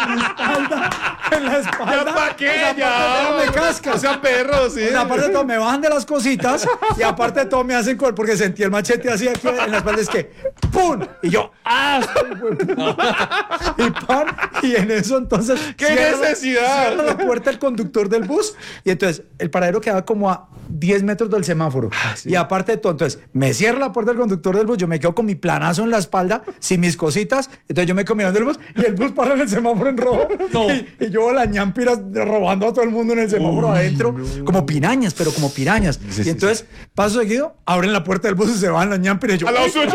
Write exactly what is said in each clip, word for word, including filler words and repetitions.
espalda, en la espalda. ¿Ya pa' qué? O sea, Ya. aparte de todo me cascan. O sea, perro, sí. O sea, aparte de todo, me bajan de las cositas y aparte de todo me hacen con, porque sentí el machete así aquí en la espalda, es que ¡pum! Y yo ¡ah! Y pan, y en eso entonces ¡Qué cierra- necesidad! cierra la puerta el conductor del bus y entonces el paradero quedaba como a diez metros del semáforo. Y aparte de todo, entonces me cierra la puerta del conductor del bus, yo me quedo con mi planazo en la espalda, sin mis cositas, entonces yo me quedo mirando el bus y el bus para en el semáforo en rojo. No. Y, y yo las ñampiras robando a todo el mundo en el semáforo Uy, adentro, no. como pirañas, pero como pirañas. Sí, y sí, entonces, paso seguido, abren la puerta del bus y se van las ñampiras. Y yo, ¡A lado ¡ay! suyo!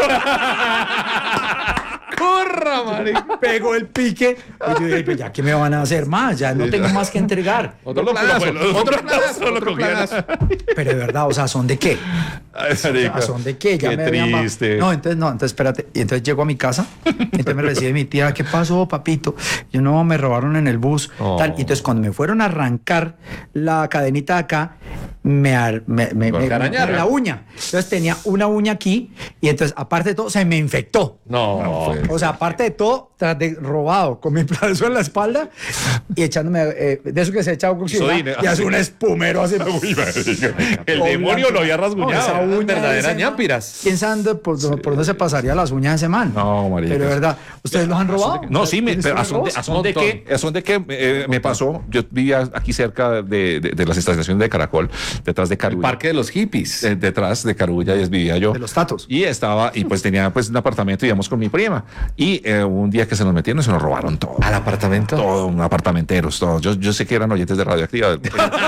¡Corra, marica! Pego el pique. Y yo dije, pues ya, ¿qué me van a hacer más? Ya no tengo más que entregar. Otro planazo, otro planazo, otro planazo. Pero de verdad, o sea, ¿son de qué? Ay, O sea, marica. ¿son de qué? Ya Qué me habían ba- triste. No, entonces, no, entonces espérate. Y entonces llego a mi casa, entonces me recibe mi tía, ¿qué pasó, papito? Yo no, me robaron en el bus. Oh. Tal. Y entonces cuando me fueron a arrancar la cadenita de acá, me, ar- me, me, Con me- arañaron. la uña. Entonces tenía una uña aquí y entonces, aparte de todo, se me infectó. No, O sea, aparte de todo, tras de robado, con mi plazo en la espalda y echándome eh, de eso que se echa agua oxigenada, Isodine. y hace un espumero así. Uy, marica. El demonio lo había No, esa rasguñado. uña verdaderas de ese man, ñampiras. ¿Quién sabe dónde- por, por dónde se pasaría las uñas de ese man? No, marica. Pero de verdad, ¿ustedes los han robado? No, sí, me, ¿Tienes pero una ¿a son de, rosa? a son de qué? ¿A son de qué eh, me pasó? Yo vivía aquí cerca de, de, de las estaciones de Caracol, detrás de El Carulla. parque de los hippies. Eh, detrás de Carulla vivía yo. De los tatos. Y estaba, y pues tenía pues un apartamento, íbamos con mi prima. Y eh, un día que se nos metieron, se nos robaron todo. ¿Al apartamento? Todo, un apartamenteros, todos. Yo, yo sé que eran oyentes de Radioactiva.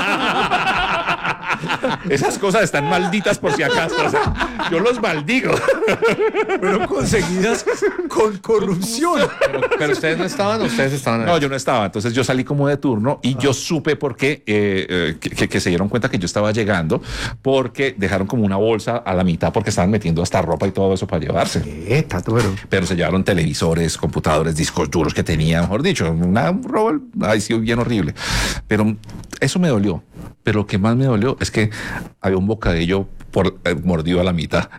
Esas cosas están malditas por si acaso. O sea, yo los maldigo. Pero conseguidas con corrupción. Pero, pero ustedes no estaban, o ustedes estaban. No, yo no estaba. Entonces yo salí como de turno y yo supe por qué, eh, eh, que, que- que se dieron cuenta que yo estaba llegando porque dejaron como una bolsa a la mitad porque estaban metiendo hasta ropa y todo eso para llevarse. ¿Qué? Tato, pero... Pero se llevaron televisores, computadores, discos duros que tenía, mejor dicho, una un robo, ay, sí, bien horrible. Pero eso me dolió. Pero lo que más me dolió es que había un bocadillo por, eh, mordido a la mitad.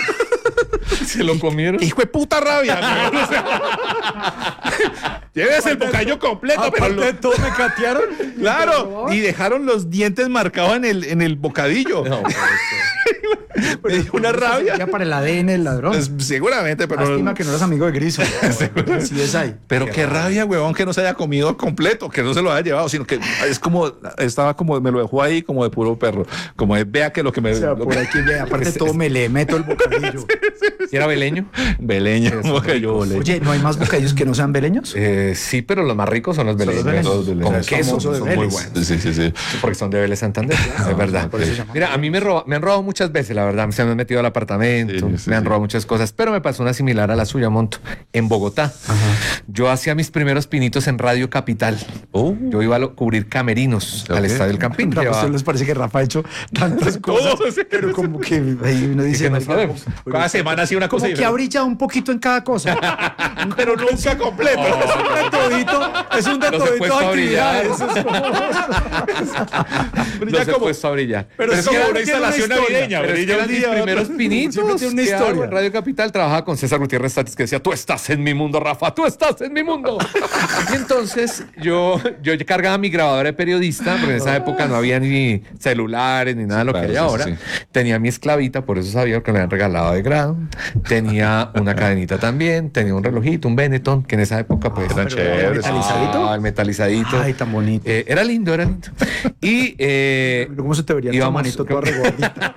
¿Se lo comieron? Hijo de puta rabia, ¿no? O sea, llévese el bocadillo completo, pero Aparte lo- de todo, me catearon. claro, y dejaron los dientes marcados en el, en el bocadillo. No, pero eso- Me dio una rabia. Ya para el A D N del ladrón. Pues, seguramente, pero. Lástima que no eres amigo de Griso. Sí es ahí. Pero qué, rabia, huevón, que no se haya comido completo, que no se lo haya llevado, sino que es como, estaba como, me lo dejó ahí como de puro perro. Como de, vea que lo que me. O sea, lo por que- aquí, vea, aparte de todo, me le meto el bocadillo. ¿Y era beleño? Beleño, Sí, como que yo bole. Oye, ¿no hay más bocadillos que no sean beleños? Eh, sí, pero los más ricos son los beleños. beleños. Los beleños. Con Es queso, famoso de son muy Vélez. buenos. Sí, sí, sí. Porque son de Vélez Santander, es verdad. por eso se llama. Mira, a mí me, roba- me han robado muchas veces, la verdad. Se me han metido al apartamento, Sí, sí, me han sí. robado muchas cosas, pero me pasó una similar a la suya, Monto, en Bogotá. Yo hacía mis primeros pinitos en Radio Capital. Oh. Yo iba a lo- cubrir camerinos Ok. al Estadio del Campín. Rafa, ¿a Llevaba- usted les parece que Rafa ha hecho tantas cosas? Todo, sí. Pero como que ahí uno dice... que no marica, sabemos. Cada semana hacía una cosa Como que ha diferente. brillado un poquito en cada cosa. Pero nunca completo. Es un detodito, es un No se detodito puesto de a brillar. actividades. Es como- No se ha como- puesto a brillar. Pero es como como que una tiene una instalación historia. navideña. Pero es que brilla eran un mis día, primeros otro. pinitos. Siempre tiene una que hago historia. en Radio Capital trabajaba con César Gutiérrez Tatis que decía, tú estás en mi mundo, Rafa, tú estás en mi mundo. Y entonces yo, yo cargaba mi grabadora de periodista, porque en esa época no había ni celulares ni nada de lo claro, que hay sí, ahora. sí, sí. Tenía mi esclavita, por eso sabía que me habían regalado de grado. Tenía una cadenita también, tenía un relojito, un Benetton, que en esa época pues Eran chéveres. metalizadito. Ah, el metalizadito. Ay, tan bonito. Eh, era lindo, era lindo. Y eh, ¿Cómo se te vería esa íbamos- manito toda regordita?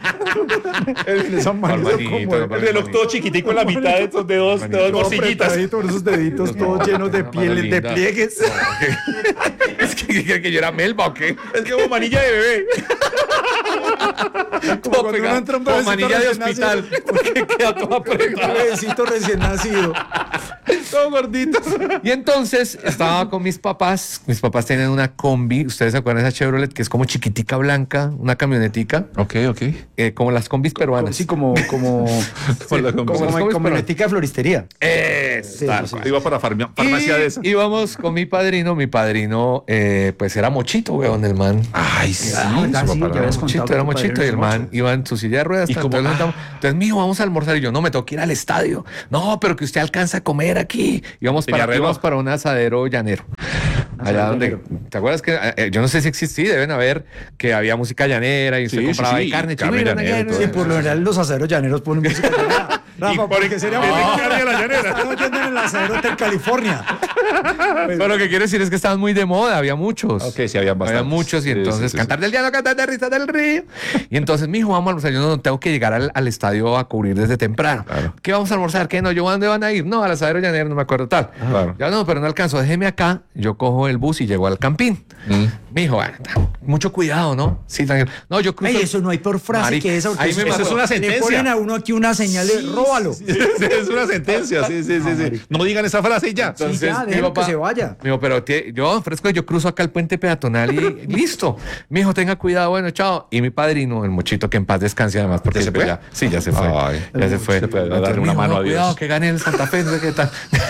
Esa manito ¿Cuál manito? como... ¿Cuál El reloj todo chiquitico en la mitad de estos dedos, de dos Todo bolsillitas. apretadito, con esos deditos todos llenos de Una piel, mano de linda. pliegues. es que, que, que yo era Melba o qué. Es que como manilla de bebé. Como Todo cuando pegado, uno entra a un como bebecito manilla de recién hospital. nacido. Porque queda todo Un apretado. bebecito recién nacido. Todo gordito. Y entonces estaba con mis papás. Mis papás tenían una combi. ¿Ustedes se acuerdan de esa Chevrolet que es como chiquitica blanca? Una camionetica. Ok, ok. eh, como las combis peruanas. Sí, como... Como, Por la como, combi- como, combis, como pero- netica de floristería. Es, Sí, tal sí, cual. Iba para farma- farmacia de esa. Y íbamos con mi padrino. Mi padrino, eh, pues era mochito, weón, el man. Ay, sí. Ah, ¿verdad? su Sí, papá ya era ves, mucho. contado Mochito, que era tu padrino mochito y el es man mocho. iba en su silla de ruedas. ¿Y tal, cómo? entonces, Ah. nos entonces, mijo, vamos a almorzar. Y yo, no, me tengo que ir al estadio. No, pero que usted alcanza a comer aquí. Íbamos Tenía para, reloj. íbamos para un asadero llanero. Allá donde, ¿te acuerdas que eh, yo no sé si existía, deben haber que había música llanera y Sí, usted compraba sí, ahí sí, carne, carne chivira, llanera y negra, todo Sí, por lo general los aceros llaneros ponen música llanera. Rafa, porque sería muy carne a la llanera. Están oyendo en el asadero Hotel California. Pero lo que quiero decir es que estaban muy de moda, había muchos. Ok, sí, había bastantes. Había muchos y Sí, entonces sí, sí, cantar sí. del diablo, cantar de risa del río. Y entonces, mijo, vamos a almorzar. Yo no tengo que llegar al, al estadio a cubrir desde temprano. Claro. ¿Qué vamos a almorzar? ¿Qué no? ¿Yo a dónde van a ir? No, al asadero llanero, no me acuerdo tal. Claro. Ya no, pero no alcanzo. Déjeme acá. Yo cojo el bus y llego al campín. Mm. Mijo, bueno, mucho cuidado, ¿no? Sí, tranquilo. No, yo cruzo. Ey, eso no hay por frase Marica, que esa. porque ahí me eso mató. es una Le sentencia. ponen a uno aquí una señal de róbalo. Es una sentencia, sí, sí, sí, sí. No digan esa frase y ya. Entonces, Sí, ya, mi déjelo papá- que se vaya. Mijo, pero tie- yo ofrezco, yo cruzo acá el puente peatonal y listo. Mijo, tenga cuidado, bueno, chao. Y mi padrino, el muchito, que en paz descanse además, porque ¿Ya se pues, fue? ya- sí, ya se fue. Ay. ya se fue. Se puede Entonces, darle una mijo, mano no, a Dios. cuidado, que gane el Santa Fe, no sé qué tal.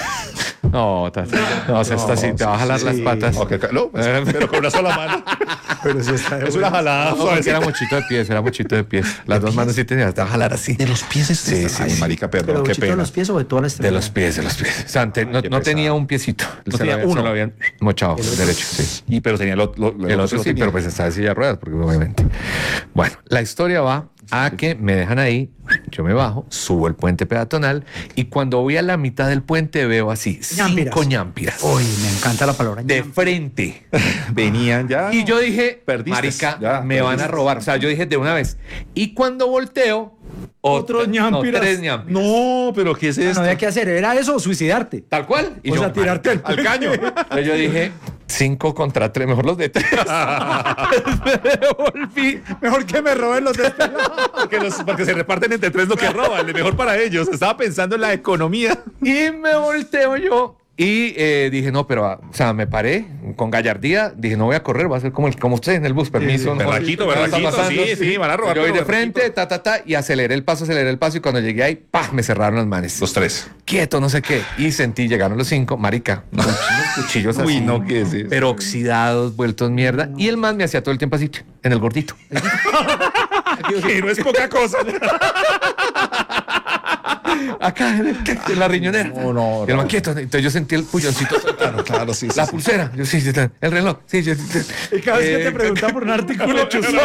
No, ta- no, o sea, está así, te va a jalar sí. las patas. Ok, no, pero con una sola mano. Pero sí está de Es una buena. jalada. No, porque suavecita. era mochito de pies, era mochito de pies. Las dos manos sí tenías, te va a jalar así. De los pies. Sí, sí, Ay, sí. marica, Pero perdón, qué Bochito, de pena. los pies o de toda la De estrella. los pies, de los pies. O sea, te- no, qué no pesado. tenía un piecito. No Se tenía lo habían- uno. Se lo habían mochado derecho, sí. Y pero tenía lo, lo- El otro lo sí, tenía. pero pues está de silla de ruedas, porque obviamente. Bueno, la historia va a que me dejan ahí, yo me bajo, subo el puente peatonal y cuando voy a la mitad del puente veo así Ñampiras. cinco ñampiras Uy, me encanta la palabra. de ñam. frente. Venían ya. Y yo dije, Perdiste, marica, ya, me van a perdiste. robar. O sea, yo dije de una vez. Y cuando volteo, Otros otra- ñampiras. No, tres ñampiras. No, pero ¿qué es No esto? había que hacer, era eso o suicidarte. Tal cual. Y O yo, sea, tirarte al al caño. Entonces yo dije, cinco contra tres, mejor los de tres. me devolví. Mejor que me roben los de este lado. Porque, los- porque se reparten entre tres lo que roban. Es mejor para ellos. Estaba pensando en la economía. Y me volteo yo. Y eh, dije, no, pero, ah, o sea, me paré con gallardía. Dije, no voy a correr, voy a ser como, el, como usted en el bus, permiso. no, Berraquito, ¿qué está berraquito, pasando? sí, sí, van a robar, Yo voy pero de frente, ta, ta, ta, y aceleré el paso, aceleré el paso. Y cuando llegué ahí, ¡pah! Me cerraron las manes. Los tres. Quieto, no sé qué. Y sentí, llegaron los cinco, marica, unos cuchillos así. Uy, no, ¿qué es eso? Pero oxidados, vueltos mierda. Y el man me hacía todo el tiempo así, en el gordito. Que no es poca cosa. Acá, en, el- en la riñonera. No, no, Y el man no. quieto. Entonces yo sentí el puñoncito. Claro, claro, sí. sí, La sí. pulsera, yo sí, sí, el reloj, sí, yo, Y cada vez que eh, te preguntan por un artículo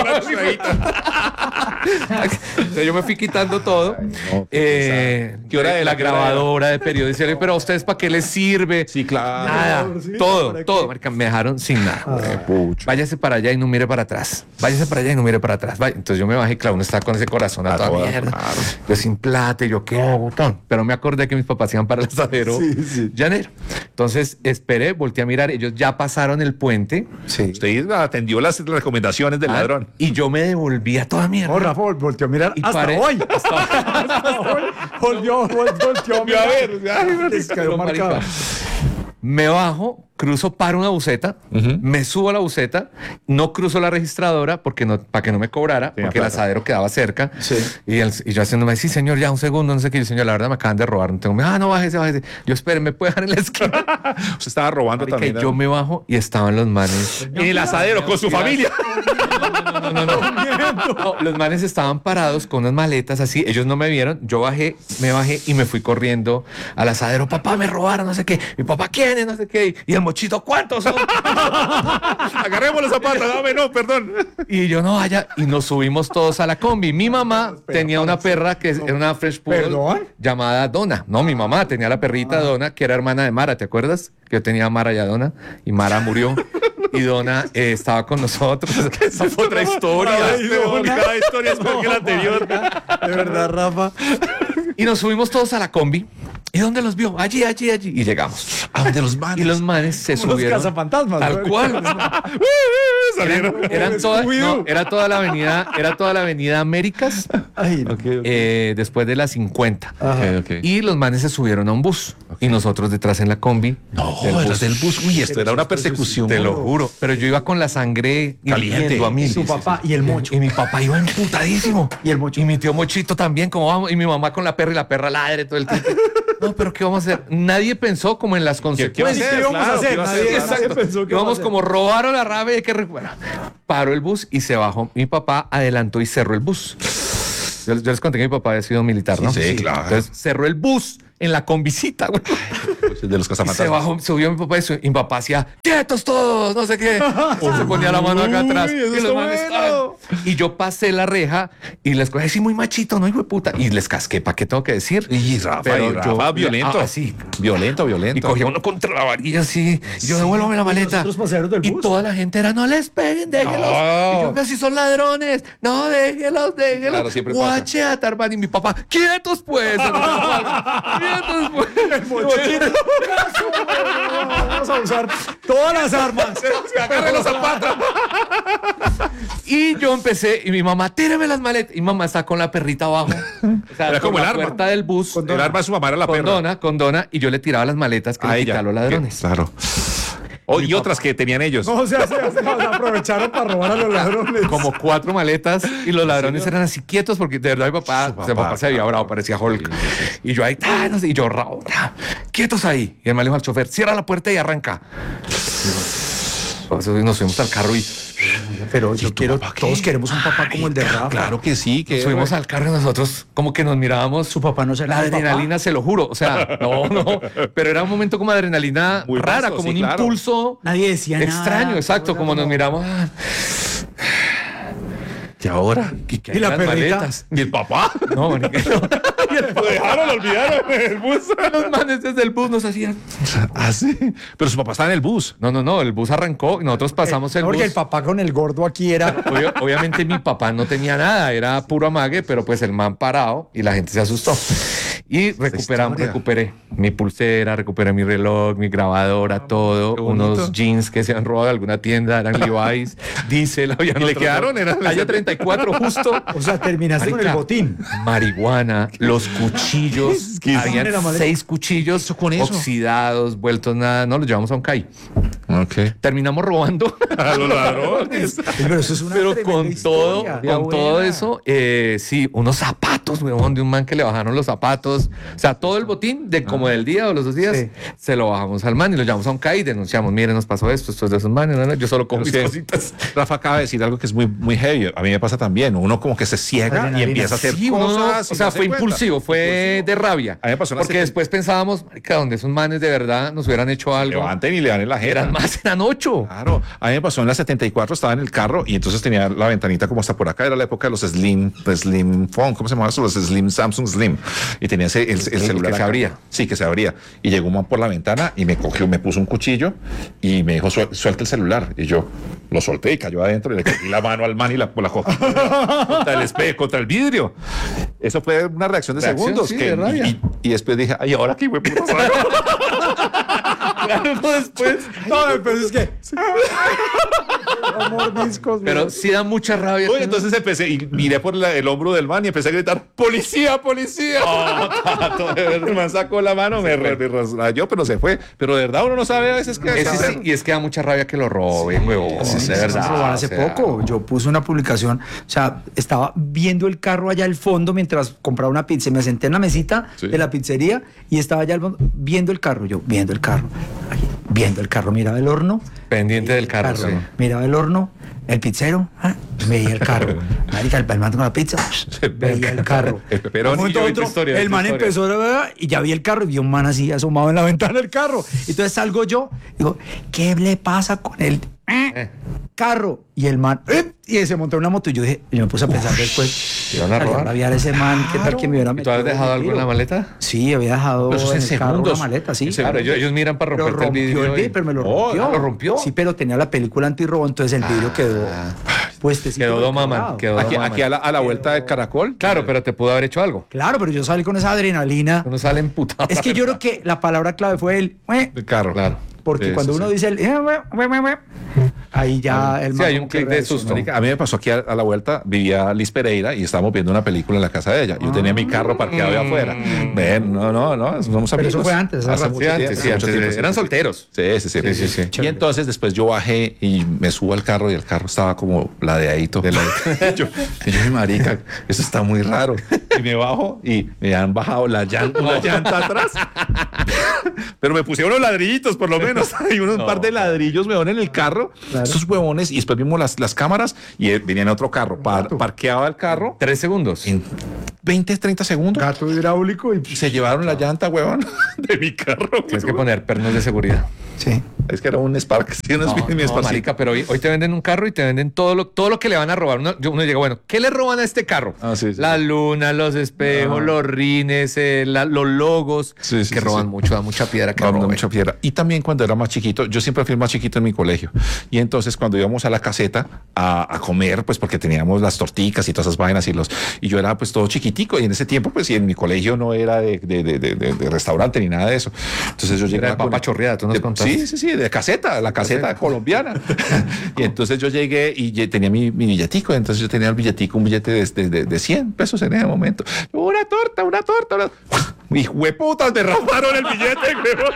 Entonces yo me fui quitando todo. no, Eh, ¿Qué hora era? La ¿Qué hora grabadora de periodista. Pero a ustedes, ¿para qué les sirve? Sí, claro. Nada, Sí, todo, ¿para qué? todo. Marica, me dejaron sin nada. Pucho. Váyase para allá y no mire para atrás. Váyase para allá y no mire para atrás. Vaya. Entonces yo me bajé, claro, uno está con ese corazón a A toda toda, mierda. claro. Yo sin plata, y yo qué hago, botón. Pero me acordé que mis papás iban para el asadero Sí, sí. llanero. Entonces esperé, volteé a mirar. Ellos ya pasaron el puente. Sí. Usted atendió las recomendaciones del Ah, ladrón. Y yo me devolví a toda mierda. No, Rafa vol- volteó a mirar Y hasta paré- hoy. Hasta hoy. Volvió, vol- volteó a mirar. Les quedó Pero, marcado. marica, me bajo, cruzo para una buseta, me subo a la buseta, no cruzo la registradora porque no, para que no me cobrara, Tenía porque el plata. asadero quedaba cerca. Sí. Y, el- y yo haciéndome, sí, señor, ya un segundo, no sé qué. Y el señor, la verdad me acaban de robar. No tengo, ah, no, bájese, bájese. Yo, espere, ¿me puede dejar en la esquina? Usted estaba robando Marica, también. y yo me bajo y estaban los manes. En el asadero con su familia. No, no, no. No, los manes estaban parados con unas maletas así. Ellos no me vieron. Yo bajé, me bajé y me fui corriendo al asadero. Papá, me robaron, no sé qué. Mi papá, ¿quién es? No sé qué. Y el mochito, ¿cuántos son? Agarremos los zapatos. Dame, no, perdón. Y yo, no, vaya. Y nos subimos todos a la combi. Mi mamá tenía una perra que era una Fresh Poodle ¿Perdón? llamada Donna. No, mi mamá tenía la perrita Donna, que era hermana de Mara. ¿Te acuerdas? Que yo tenía a Mara y a Donna. Y Mara murió. Y Donna eh, estaba con nosotros. Esa fue otra historia. Ay, Donna. Cada historia es mejor que la anterior. De verdad, Rafa. Y nos subimos todos a la combi. ¿Y dónde los vio? Allí, allí, allí. Y llegamos. ¿A dónde los manes? Y los manes se Como los subieron. cazafantasmas, Tal ¿no? cual. Salieron. Eran, eran toda, no, era toda la avenida, era toda la avenida Américas, Ay, no. eh, después de las cincuenta. Ajá. Ok, ok. Y los manes se subieron a un bus. Y nosotros detrás en la combi. No, del bus. los del bus. Uy, esto era una persecución. Te lo juro. Pero yo iba con la sangre Caliente. hirviendo a mí. Y su papá y el mocho. Y mi papá iba emputadísimo. Y el mocho. Y mi tío Mochito también, como vamos. Y mi mamá con la perra y la perra ladre todo el tiempo. No, pero ¿qué vamos a hacer? Nadie pensó como en las ¿Qué, qué va a consecuencias. hacer? ¿Qué íbamos a Claro, hacer? ¿qué iba a Nadie- hacer? nadie Exacto. pensó que Íbamos iba a hacer. como robaron la rabia y hay que re- bueno, paró el bus y se bajó. Mi papá adelantó y cerró el bus. Yo, yo les conté que mi papá había sido militar, ¿no? Sí, sí, claro. Entonces cerró el bus en la convisita, güey. De los Y se cazafantasmas. bajó, subió mi papá y, su- y mi papá hacía, quietos todos, no sé qué. O se ponía la mano acá atrás. Uy, eso Y, los está manes, bueno. "Ay". Y yo pasé la reja y les cogí así muy machito, no hijo de puta. Y les casqué, ¿para qué tengo que decir? Y Rafa, Pero y Rafa, yo- violento. ah, sí. Violento, violento. Y cogía uno contra la varilla así. Y yo, devuélvame la maleta. nosotros pasajeros del Y bus. toda la gente era, no les peguen, déjenlos. No. Y yo, casi son ladrones. No, déjenlos, déjenlos. Claro, siempre pasa. Guache a Tarban. Y mi papá, quietos pues. Quietos pues. Vamos a usar todas las armas. Agarre los zapatos. Y yo empecé, y mi mamá, tíreme las maletas. Y mamá está con la perrita abajo. O sea, Era por como la el arma. puerta del bus. El arma de su mamá era la con perra. Dona, con Dona. Y yo le tiraba las maletas que A le ella. quitaba a los ladrones. Claro. Oh, y otras que tenían ellos. O sea, se, se aprovecharon para robar a los ladrones. Como cuatro maletas y los ladrones eran así quietos porque de verdad mi papá, Su o sea, mi papá, papá se había bravo, parecía Hulk. Y yo ahí, ah, no sé, y yo, rao, rao, quietos ahí. Y el mal dijo al chofer, cierra la puerta y arranca. Entonces nos fuimos al carro y Pero yo quiero, papá qué? todos queremos un papá como el de Rafa. Claro que sí. Que nos fuimos al carro y nosotros como que nos mirábamos. Su papá no será La mi papá. adrenalina, se lo juro. O sea, no, no. Pero era un momento como adrenalina Muy rara, vasto, como sí, un claro. impulso Nadie decía nada. extraño, exacto, como nos miramos. ah, ¿Y ahora? ¿qué- qué ¿Y hay la en las perrita? maletas? ¿Y el papá? No, ni que no. Lo dejaron, lo olvidaron en el bus. Los manes desde el bus nos hacían. Ah, sí. Pero su papá estaba en el bus. No, no, no, el bus arrancó y nosotros pasamos el Porque bus. el papá con el gordo aquí era. Obvio- obviamente mi papá no tenía nada, era puro amague, pero pues el man parado y la gente se asustó. Y recuperamos, historia. recuperé mi pulsera, recuperé mi reloj, mi grabadora, todo, qué bonito. unos jeans que se han robado de alguna tienda, eran Levi's, Diesel, habían ¿Y le otros, quedaron? ¿no? Eran- Talla treinta y cuatro justo. O sea, terminaste con el Marica, botín. Marihuana, los cuchillos, ¿Qué habían hizo? ¿La maleta? seis cuchillos ¿Eso con eso? oxidados, vueltos nada, no los llevamos a un C A I. Ok. Terminamos robando. A los ladrones. Pero eso es una Pero tremenda con todo, historia. con todo eso, eh, sí, unos zapatos, weón, de un man que le bajaron los zapatos. O sea, todo el botín de como del día o los dos días, Sí. se lo bajamos al man y lo llevamos a un C A I y denunciamos, miren, nos pasó esto, esto es de esos manes, ¿no? Yo solo con mis Pero es que cositas. Rafa acaba de decir algo que es muy, muy heavy. A mí me pasa también. Uno como que se ciega y Adrenalina. empieza a hacer Sí, uno- cosas. o y sea, no se fue cuenta. impulsivo, fue de rabia. A mí me pasó en la Porque setenta. después pensábamos, marica, donde esos manes de verdad nos hubieran hecho algo. Levanten y le dan en la jeta. Eran más, eran ocho. Claro, a mí me pasó en la setenta y cuatro, estaba en el carro y entonces tenía la ventanita como hasta por acá, era la época de los Slim, de Slim Phone, ¿cómo se llama eso? Los Slim, Samsung Slim. Y tenía ese, el, el que celular se acá. abría. Sí, que se abría. Y llegó un man por la ventana y me cogió, me puso un cuchillo y me dijo, "Suel- suelta el celular". Y yo lo solté y cayó adentro y le cogí la mano al man y la, la cogí contra el espejo, contra el vidrio. Eso fue una reacción de Reacción, segundos. sí, que- de rabia. y, y- y después dije, ay, ¿ahora qué, güey? puta madre?". Claro, no después. No, pero es que. Amor, discos. Pero sí da mucha rabia. Oye, entonces empecé y miré por la- el hombro del man y empecé a gritar, ¡policía, policía! Oh, Tato, de verdad, el man sacó la mano, me, re- me rayó, pero se fue. Pero de verdad uno no sabe a veces qué Ese hacer. sí, y es que da mucha rabia que lo roben, huevón. Sí, de se verdad. robaron hace o sea, poco. Yo puse una publicación, o sea, estaba viendo el carro allá al fondo mientras compraba una pizza. Me senté en la mesita Sí. de la pizzería y estaba allá al fondo viendo el carro. Yo viendo el carro, ahí, viendo el carro, miraba el horno. Pendiente del carro, sí. Miraba el horno, el pizzero, ah, veía el carro. Marica, el man con la pizza, veía el carro. El pepperoni. De un momento yo a vi tu otro, historia, vi el tu man historia. empezó a ver y ya vi el carro y vi un man así asomado en la ventana del carro. Entonces salgo yo, digo, ¿qué le pasa con el Eh. carro? Y el man, ¡eh! y se montó en una moto y yo dije, y me puse a pensar después, ¿Te van a robar? rabiar ese man, ¿qué tal que me hubiera ¿Y tú metido has dejado un algo en tiro? la maleta? Sí, había dejado Pero eso es en en el carro una segundos. maleta, sí. En Claro, ellos, ellos miran para Pero romperte el rompió vidrio. el vidrio, y- pero me lo Oh, rompió. ¿lo rompió? Sí, pero tenía la película antirrobo, entonces el vidrio quedó puestecito. Quedó pero domaman, quebrado. quedó Aquí, domaman. aquí a, la, a la vuelta del caracol. Claro, pero te pudo haber hecho algo. Claro, pero yo salí con esa adrenalina. Uno sale emputado. Es que yo creo que la palabra clave fue el "Ue", El carro. Claro. porque Sí, cuando sí, uno sí. dice el "Eh, ue, ue, ue, ue", ahí ya el Sí, man hay como un que clic de reaccionó. susto. Marica, a mí me pasó aquí a, a la vuelta, vivía Liz Pereira y estábamos viendo una película en la casa de ella. Yo tenía mi carro parqueado ahí afuera. Ven, no, no, no, somos Pero amigos. eso fue antes, hace Hace mucho mucho Sí, antes, tiempo, sí, hace mucho antes. tiempo, Eran sí. solteros. Sí, sí, sí. Sí, sí, sí. Y entonces después yo bajé y me subo al carro y el carro estaba como ladeadito. De yo, y yo, "Ay, marica, eso está muy raro". Y me bajo y me han bajado la llanta, una llanta atrás. Pero me pusieron unos ladrillitos por lo menos. Hay unos No. par de ladrillos, weón, en el carro. Claro. Esos huevones. Y después vimos las, las cámaras y él venía en otro carro. Par- parqueaba el carro. Tres segundos. En veinte, treinta segundos. Gato hidráulico y... Se llevaron la llanta, huevón, de mi carro. Tienes que poner pernos de seguridad. Sí. Es que era un Spark. Sí, no, No, es mi no, Spark. marica, pero hoy, hoy te venden un carro y te venden todo lo, todo lo que le van a robar. Uno, yo- uno llega, bueno, ¿qué le roban a este carro? Ah, sí, sí. La luna, los espejos, Ah. los rines, eh, la- los logos, Sí, sí, que sí, roban sí. mucho, da mucha piedra que No, no, roben. mucha piedra. Y también cuando era más chiquito, yo siempre fui más chiquito en mi colegio. Y entonces cuando íbamos a la caseta a, a comer, pues porque teníamos las torticas y todas esas vainas y los y yo era pues todo chiquitico. Y en ese tiempo, pues y en mi colegio no era de, de, de, de- de- de restaurante ni nada de eso. Entonces yo llegué Era de papa chorreada, tú nos de- contaste. Sí, sí, sí, de caseta, la caseta colombiana. Y entonces yo llegué y ye- tenía mi, mi billetico. Entonces yo tenía el billetico, un billete de, de, de, de cien pesos en ese momento. Una torta, una torta, una... Mis hueputas me raparon el billete, huevón.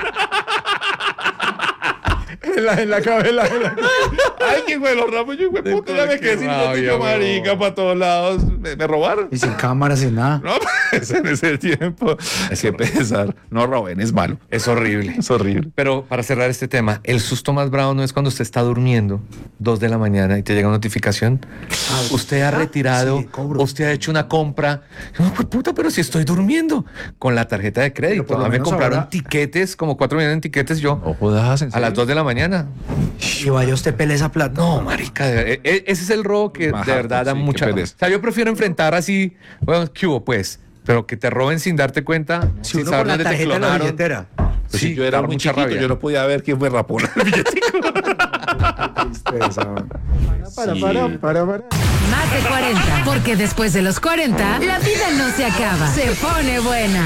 En la, en la cabeza. En la... Ay, que güey, los ramos, yo, güey, puta, ya me quedé sin rabia, billetico, huevón. marica, para todos lados. Me, me robaron. Y sin cámara, sin nada. No, pues en ese tiempo. Es que pesar. No roben, es malo. Es horrible. Es horrible. Pero para cerrar este tema, el susto más bravo no es cuando usted está durmiendo, dos de la mañana, y te llega una notificación. Usted ha retirado, Sí, cobro. usted ha hecho una compra. No, pues puta, pero si estoy durmiendo con la tarjeta de crédito. por lo A mí me menos compraron ahora- tiquetes, como cuatro millones en tiquetes yo, No jodas, en a las serio. dos de la mañana. Y vaya usted pelea esa plata. No, marica, de- e- e- ese es el robo que Ajá, de verdad da sí, qué mucha... O pereza. sea, yo prefiero enfrentar así, bueno, ¿qué hubo, pues? Pero que te roben sin darte cuenta, Si sin uno saber con la dónde te tarjeta de la clonaron. billetera. Pues Sí, si yo era dar muy mucha chiquito, rabia. yo no podía ver quién me rapó el billetico. Tristeza. Para, Sí. para, para, para. Más de cuarenta, porque después de los cuarenta, la vida no se acaba, se pone buena.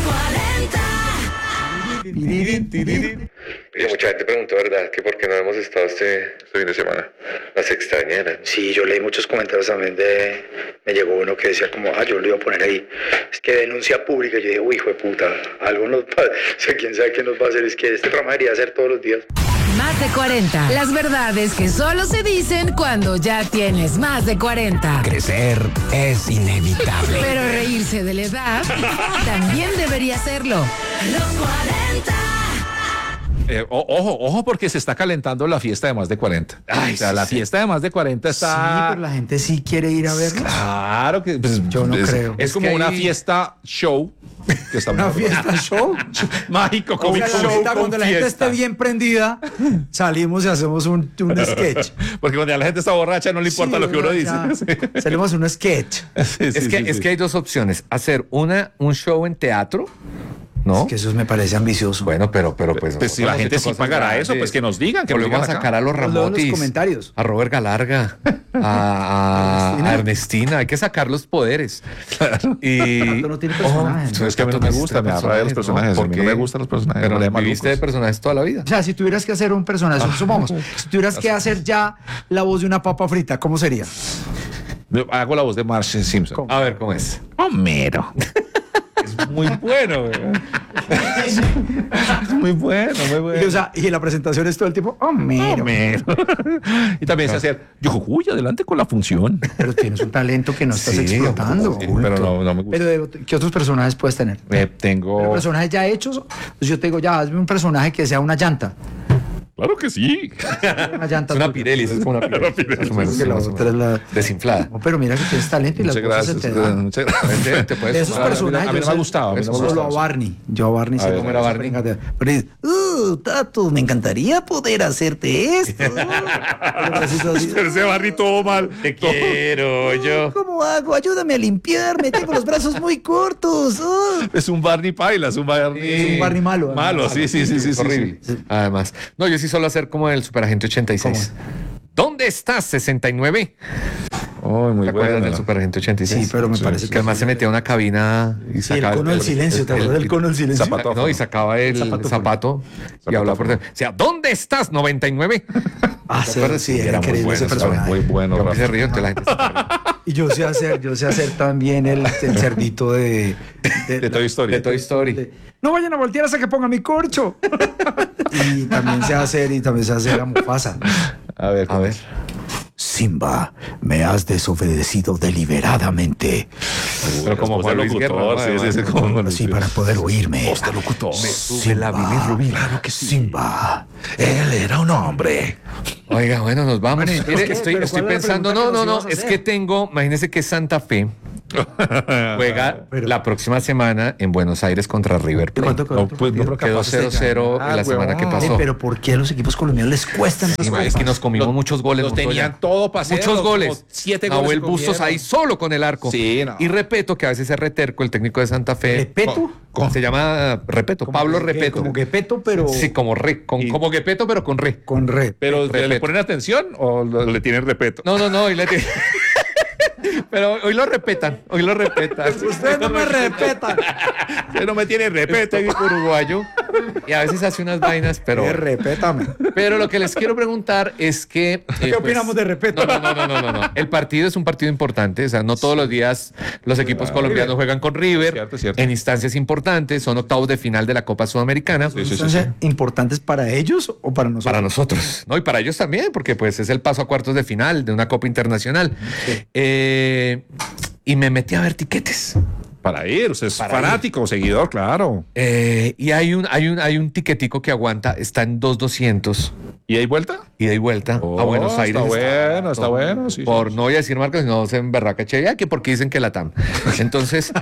Oye, mucha gente preguntó, ¿verdad? Que por qué no hemos estado este, este fin de semana. Las extrañeras. Sí, yo leí muchos comentarios también de... Me llegó uno que decía como, ah, yo lo iba a poner ahí. Es que denuncia pública. Yo dije, uy, hijo de puta, algo nos va... O sea, quién sabe qué nos va a hacer. Es que este programa debería hacer todos los días. Más de cuarenta, las verdades que solo se dicen cuando ya tienes más de cuarenta. Crecer es inevitable. Pero reírse de la edad también debería serlo. Los cuarenta. Eh, o- ojo, ojo, porque se está calentando la fiesta de más de cuarenta. Ay, o sea, sí, la sí. fiesta de más de cuarenta Sí, está. pero la gente sí quiere ir a verlo. Claro que pues, Yo no es, creo. Es, Es como que una ahí- fiesta show. Que está Una muy- fiesta show. mágico, O como sea, un la show neta, con cuando la gente fiesta. esté bien prendida, salimos y hacemos un, un sketch. Porque cuando ya la gente está borracha no le importa Sí, lo que uno dice. ya, Salimos a un sketch. Sí, sí, Es, que, sí, es sí. que hay dos opciones. Hacer una, un show en teatro, ¿no? Es que eso me parece ambicioso. Bueno, pero, pero pues... Pues si la nosotros gente hemos sí hecho pagará cosas eso, pues que nos digan, que Que nos volvemos a digan acá. sacar a los Pues leo en los Ramotis, comentarios. a Robert Galarga, a, a- a Ernestina. Hay que sacar los poderes. Y... Tato no tiene personajes. No, es que a mí no me gusta, me da rabia los personajes. A mí no me gustan los personajes. Pero me da viviste de malucos. personajes toda la vida. O sea, si tuvieras que hacer un personaje, supongamos, si tuvieras que hacer ya la voz de una papa frita, ¿cómo sería? Yo hago la voz de Marge Simpson. ¿Cómo? A ver, ¿cómo es? Homero. Es muy bueno, güey. Es muy bueno, muy bueno. Y, o sea, y en la presentación es todo el tiempo, oh, mero. Homero. Y también se hacer, yo, uy, adelante con la función. Pero tienes un talento que no estás Sí, explotando. Sí, pero no, no me gusta. Pero de- ¿qué otros personajes puedes tener? Eh, ¿Pero tengo. personajes ya hechos? Pues yo te digo, ya, hazme un personaje que sea una llanta. Claro que sí. Una llanta. Es una tuya. Pirelli, es como una Pirelli. Más o menos, Que la más o otra es menos. la- Desinflada. No, pero mira que tienes talento y Muchas las cosas gracias. se te dan. Muchas gracias. Te puedes De esos sumar. personajes. a mí no yo me ha sé- gustado, a mí no me ha Solo gustado. a Barney. Yo a Barney A sí ver, lo- ¿cómo era Barney? Fíjate. Pero dice, uh, Tato, me encantaría poder hacerte esto. Pero preciso así, Pero ese Barney todo mal. Te quiero yo. ¿cómo hago? Ayúdame a limpiarme. Tengo los brazos muy cortos. uh". Es un Barney Paila, es un Barney. Es un Barney malo. Malo, sí, sí, sí, sí. Es sí, horrible. sí. Además. No, yo sí suelo hacer como el Superagente ochenta y seis. ¿Dónde estás, sesenta y nueve? Oh, muy ¿Te acuerdas bueno. del Superagente ochenta y seis? Sí, pero me Sí, parece Que además se metía a una cabina y Sí, el sacaba... cono del silencio, ¿te acuerdas del cono del silencio? Zapato. No, y sacaba el Zapato. zapato, y hablaba por teléfono. O sea, ¿dónde estás, noventa y nueve? Ah, ¿Te sí, acuerdas? sí, era Era muy increíble bueno, ese ese personaje. Muy bueno, Yo Rafa. se río, entonces la gente se ríe. Y yo sé hacer, yo sé hacer también el, el cerdito de, De Toy Story. De Toy Story. de- no vayan a voltear hasta que ponga mi corcho. Y también sé hacer, y también sé hacer a Mufasa. A ver, A ver. Simba, me has desobedecido deliberadamente. Pero como Después Juan de Luis Locutor, Guerra, sí, además. sí, sí, como Así para poder oírme. Voz de locutor. Sube la Billy Rubí. Claro que sí. Simba. Él era un hombre. Oiga, bueno, nos vamos. Bueno, Mire, ¿qué? estoy, ¿Pero estoy cuál era la pensando, pregunta no, que no, nos no, ibas a es hacer? que tengo, imagínese que Santa Fe juega Pero- la próxima semana en Buenos Aires contra River Plate. ¿Cuánto quedó No, otro pues, no partido? creo Quedó capaz de cero cero ganar, la semana que huevón. pasó. Eh, pero ¿por qué a los equipos colombianos les cuestan esas Sí, es que nos comimos Los- muchos goles. los Montoya. tenían todo para hacer, Muchos como goles. siete goles Nahuel se Bustos comieron. ahí solo con el arco. Sí, no. Y Repeto, que a veces es Reterco, el técnico de Santa Fe. ¿Repeto? Con- Se llama Repeto, Pablo que- Repeto. Como Gepeto, pero Sí, como re, con, Y- como Gepeto, pero con re. con re. Pero Repeto. ¿le ponen atención o lo- le tienen respeto? No, no, no. Y le pero hoy lo repetan, hoy lo repetan. Ustedes no me respetan. Usted no me tiene Es respeto. técnico uruguayo y a veces hace unas vainas, pero, Eh, respétame. pero lo que les quiero preguntar es que... eh, ¿Qué pues, opinamos de respeto? No, no, no, no, no, no. El partido es un partido importante, o sea, no todos los días los equipos colombianos juegan con River Cierto, cierto. en instancias importantes, son octavos de final de la Copa Sudamericana. Sí, sí, sí, Entonces, sí. ¿importantes para ellos o para nosotros? Para nosotros, ¿no? Y para ellos también, porque pues es el paso a cuartos de final de una Copa Internacional. Eh, y me metí a ver tiquetes. Para ir, usted es Para fanático, seguidor, claro. Eh, y hay un, hay un, hay un tiquetico que aguanta, está en dos doscientos, ¿Y hay vuelta? ida y vuelta Oh, a Buenos está Aires. bueno, está por- bueno, sí, por sí, no voy a decir marcas, sino se emberraca Chevy, que porque dicen que la TAM. Entonces,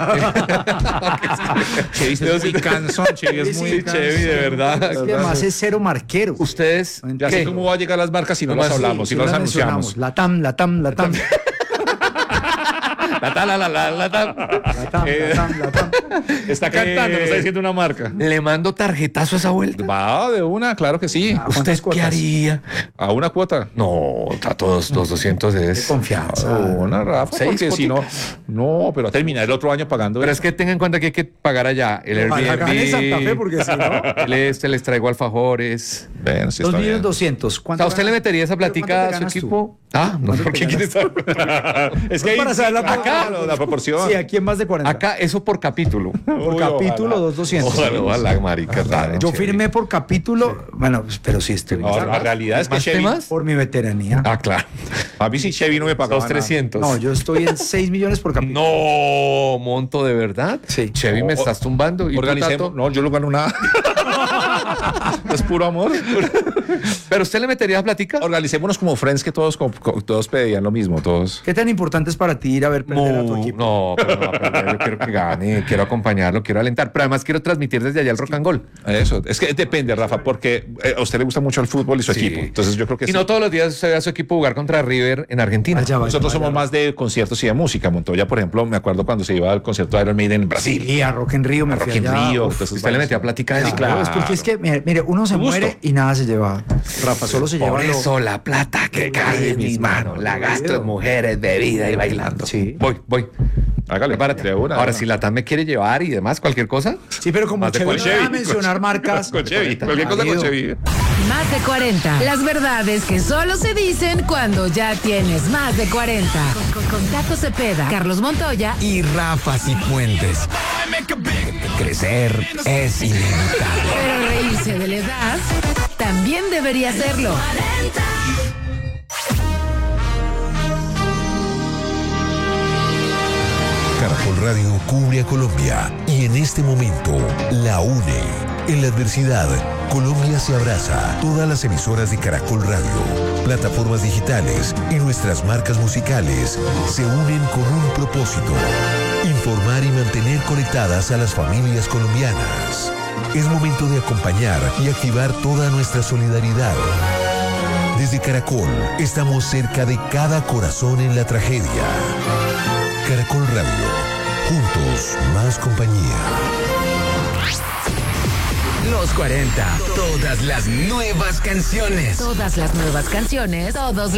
Chevy es muy cansón, Chevy es muy Sí, Chevy, de verdad. Es que además es cero marquero. ustedes, Ya ¿qué? sé cómo va a llegar las marcas si no ¿Cómo las así? hablamos, si no Sí las la mencionamos. anunciamos. La TAM, la TAM, la TAM. La, ta, la, la, la, la, ta. La TAM, Eh, la TAM, la TAM. Está cantando, no está diciendo una marca. Le mando tarjetazo a esa vuelta. Va de una, claro que sí. Ah, ¿Usted ¿cuántas qué cuotas? haría? A una cuota. No, a todos los doscientos Qué es. confianza. A una, Rafa, Seis porque si no, cuoticas. no, pero a terminar el otro año pagando. Pero es que tengan en cuenta que hay que pagar allá el Ojalá gane Santa Fe, Airbnb. porque si no... El este, les traigo alfajores. Bueno, sí Dos está millones bien. doscientos. O ¿Cuánto sea, ¿usted le ganas? metería esa ¿Cuánto te platica a su ganas tú? equipo? Ah, no, ¿Cuánto porque te quiere ganas? saber. Es que Para saber la acá proporción. la proporción. Sí, aquí en más de cuarenta. Acá, eso por capítulo. por Uy, capítulo, ojalá. dos doscientos. Ojalá, ojalá, marica. dale, Yo chévere. firmé por capítulo, bueno, pues, pero sí estoy. No, la realidad es que ¿Más Chevy, temas? Por mi veteranía. Ah, claro. a mí sí Chevy no me pagaba Dos nada. trescientos. No, yo estoy en seis millones por capítulo. No, monto de verdad. Sí. Chevy, me O- estás tumbando. ¿Y tú, Organicemos. Tato? No, yo no gano nada. Es puro amor. ¿Pero usted le metería platica? Organicémonos como friends que todos, co- co- todos pedían lo mismo, todos. ¿Qué tan importante es para ti ir a ver perder a tu No, equipo? no, pero no va a perder. Yo quiero que gane, quiero acompañarlo, quiero alentar, pero además quiero transmitir desde allá el rock and roll. Eso, es que depende, Rafa, porque eh, a usted le gusta mucho el fútbol y su Sí. equipo. Entonces yo creo que Y sí. no todos los días usted ve a su equipo jugar contra River en Argentina. Allá vaya, Nosotros vaya. somos más de conciertos y de música. Montoya, por ejemplo, me acuerdo cuando se iba al concierto de Iron Maiden en Brasil. Y a Rock en Río me A fui Rock in allá. Rio. Uf, Entonces, Usted le metía a platica de claro, eso. claro. es porque es que, mire, mire, uno se Gusto. muere y nada se lleva. Rafa, solo se lleva Por lo- eso la plata que cae en mis manos la gasto en mujeres, bebida y bailando. Sí. Voy, voy. Hágale. Prepárate. De una, de Ahora, una. si la T A M me quiere llevar y demás, cualquier cosa. Sí, pero como Más de Chevy no cuarenta. deja mencionar marcas. Con Chevy. Cualquier cosa con Marido. Chevy. Más de cuarenta. Las verdades que solo se dicen cuando ya tienes más de cuarenta. Con, con, con Tato Cepeda, Carlos Montoya y Y Rafa Cifuentes. Crecer es inevitable. pero reírse de la edad también debería serlo. Caracol Radio cubre a Colombia y en este momento la une. En la adversidad, Colombia se abraza. Todas las emisoras de Caracol Radio, plataformas digitales y nuestras marcas musicales se unen con un propósito: informar y mantener conectadas a las familias colombianas. Es momento de acompañar y activar toda nuestra solidaridad. Desde Caracol, estamos cerca de cada corazón en la tragedia. Caracol Radio. Juntos, más compañía. Los cuarenta. Todas las nuevas canciones. Todas las nuevas canciones, todos